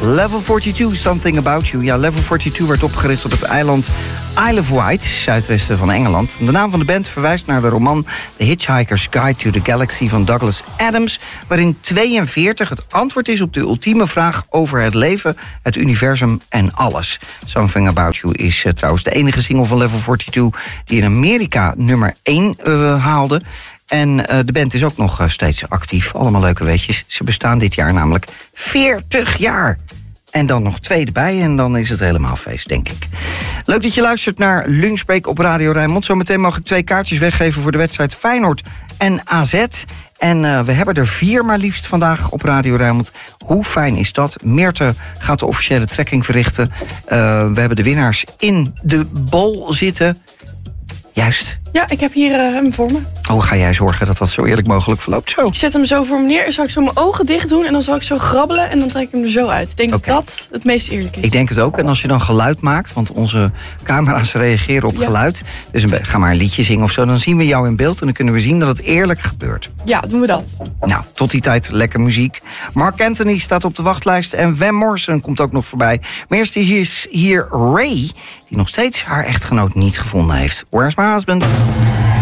Level 42, Something About You. Ja, Level 42 werd opgericht op het eiland Isle of Wight, zuidwesten van Engeland. De naam van de band verwijst naar de roman The Hitchhiker's Guide to the Galaxy van Douglas Adams, waarin 42 het antwoord is op de ultieme vraag over het leven, het universum en alles. Something About You is trouwens de enige single van Level 42 die in Amerika nummer 1 haalde. En de band is ook nog steeds actief. Allemaal leuke weetjes. Ze bestaan dit jaar namelijk 40 jaar. En dan nog 2 erbij en dan is het helemaal feest, denk ik. Leuk dat je luistert naar Lunchbreak op Radio Rijnmond. Zometeen mag ik 2 kaartjes weggeven voor de wedstrijd Feyenoord en AZ. En we hebben er 4 maar liefst vandaag op Radio Rijnmond. Hoe fijn is dat? Meerte gaat de officiële trekking verrichten. We hebben de winnaars in de bol zitten. Juist. Ja, ik heb hier hem voor me. Hoe ga jij zorgen dat dat zo eerlijk mogelijk verloopt? Zo. Ik zet hem zo voor me neer. Zal ik zo mijn ogen dicht doen en dan zal ik zo grabbelen en dan trek ik hem er zo uit. Ik denk dat dat het meest eerlijk is. Ik denk het ook. En als je dan geluid maakt, want onze camera's reageren op geluid. Dus ga maar een liedje zingen of zo. Dan zien we jou in beeld en dan kunnen we zien dat het eerlijk gebeurt. Ja, doen we dat. Nou, tot die tijd lekker muziek. Mark Anthony staat op de wachtlijst en Van Morrison komt ook nog voorbij. Maar eerst is hier Ray, die nog steeds haar echtgenoot niet gevonden heeft. Where's my husband?